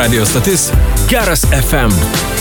Radio stotis Geras FM.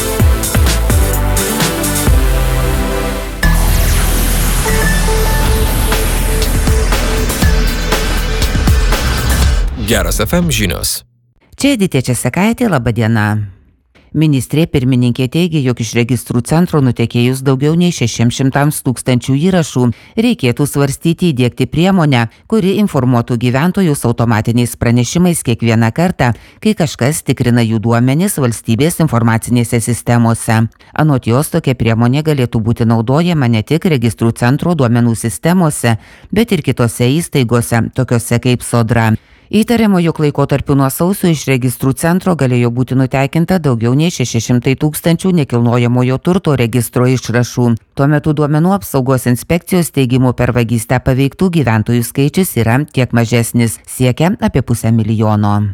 Geras FM žinios. Čia Editė Česakaitė, laba diena. Ministrė pirmininkė teigia, jog iš registrų centro nutekėjus daugiau nei 600 tūkstančių įrašų reikėtų svarstyti įdiegti priemonę, kuri informuotų gyventojus automatiniais pranešimais kiekvieną kartą, kai kažkas tikrina jų duomenis valstybės informacinėse sistemose. Anot jos, tokia priemonė galėtų būti naudojama ne tik registrų centro duomenų sistemose, bet ir kitose įstaigose, tokiose kaip Sodra. Įtariama, jog laikotarpiu nuo sausio iš registrų centro galėjo būti nutekinta daugiau nei 600 tūkstančių nekilnojamojo turto registro išrašų. Tuo metu duomenų apsaugos inspekcijos teigimu per vagystę paveiktų gyventojų skaičius yra kiek mažesnis, siekia apie 500 000.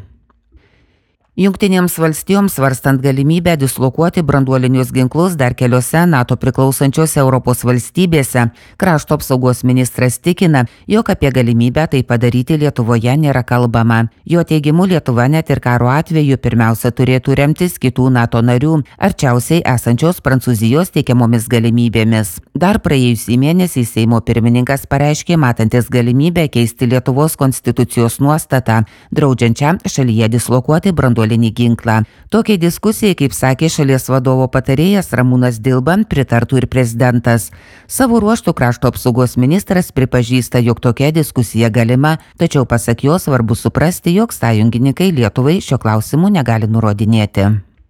Jungtinėms valstijoms svarstant galimybę dislokuoti branduolinius ginklus dar keliose NATO priklausančiose Europos valstybėse, krašto apsaugos ministras tikina, jog apie galimybę tai padaryti Lietuvoje nėra kalbama. Jo teigimu, Lietuva net ir karo atveju pirmiausia turėtų remtis kitų NATO narių, arčiausiai esančios Prancūzijos teikiamomis galimybėmis. Dar praėjusį mėnesį Seimo pirmininkas pareiškė matantis galimybę keisti Lietuvos konstitucijos nuostatą, draudžiančią šalyje dislokuoti branduolinį ginklą. Tokiai diskusijai, kaip sakė šalies vadovo patarėjas Ramūnas Dilba, pritartų ir prezidentas. Savo ruožtu krašto apsaugos ministras pripažįsta, jog tokia diskusija galima, tačiau pasak jo svarbu suprasti, jog sąjungininkai Lietuvai šio klausimu negali nurodinėti.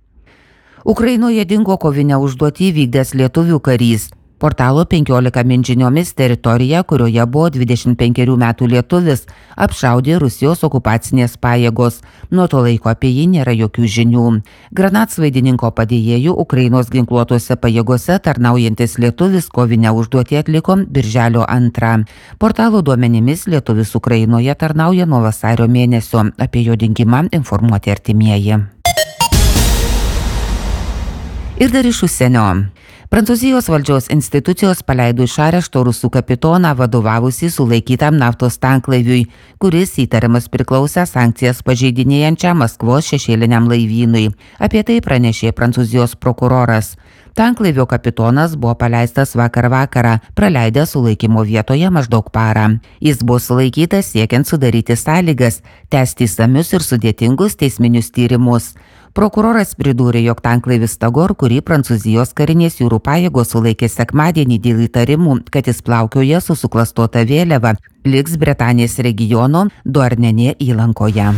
Ukrainoje dingo kovinę užduotį vykdęs lietuvių karys. Portalo 15 min žiniomis teritorija, kurioje buvo 25 metų lietuvis, apšaudė Rusijos okupacinės pajėgos. Nuo to laiko apie jį nėra jokių žinių. Granatsvaidininko padėjėjų Ukrainos ginkluotose pajėgose tarnaujantis lietuvis kovinę užduotį atliko birželio 2. Portalo duomenimis lietuvis Ukrainoje tarnauja nuo vasario mėnesio. Apie jo dingimą informuoti artimieji. Ir dar iš užsienio. Prancūzijos valdžios institucijos paleido iš arešto rusų kapitoną vadovavusį sulaikytam naftos tanklaiviui, kuris įtariamas priklausė sankcijas pažeidinėjančiam Maskvos šešėliniam laivynui. Apie tai pranešė Prancūzijos prokuroras. Tanklaivio kapitonas buvo paleistas vakar vakarą, praleidęs sulaikymo vietoje maždaug parą. Jis buvo sulaikytas siekiant sudaryti sąlygas, tęsti išsamius ir sudėtingus teisminius tyrimus. Prokuroras pridūrė, jog tanklaivis Tagor, kurį Prancūzijos karinės jūrų pajėgos sulaikė sekmadienį dėl įtarimų, kad jis plaukioja su suklastota vėliava, liks Bretanės regiono Duarnenė įlankoje.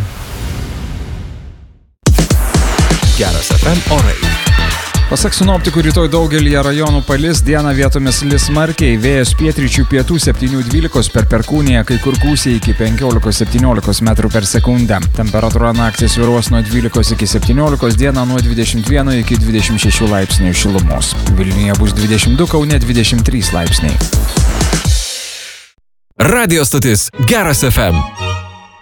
Geras FM orai. Pasak sinoptikų, rytoj daugelyje rajonų palis, dieną vietomis lis smarkiai, vėjas pietryčių pietų 7–12 per perkūniją, kai kur gūsiai iki 15–17 metrų per sekundę. Temperatūra naktį svyruos nuo 12 iki 17, dieną nuo 21 iki 26 laipsnių šilumos. Vilniuje bus 22, Kaune 23 laipsniai. Radio stotis Geras FM.